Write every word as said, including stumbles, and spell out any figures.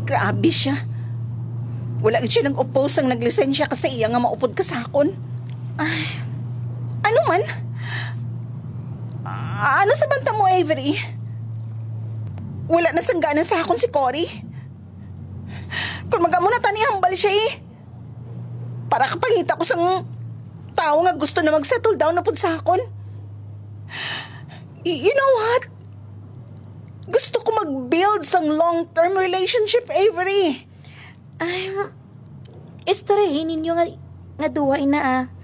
Grabe siya. Wala gid siya nag-oppose ang naglisensya kasi iya nga maupod ka sakon. Ay, ano man? Ah, ano sa banta mo, Avery? Wala na sanggana sa akon si Cory. Kung magamo na tani hambal siya eh. Para kapangita ko sang tao nga gusto na mag-settle down na pud sa akon. Y- you know what? Gusto ko mag-build sang long-term relationship, Avery. Ay, istoryahin ninyo nga, nga duwa ina ah.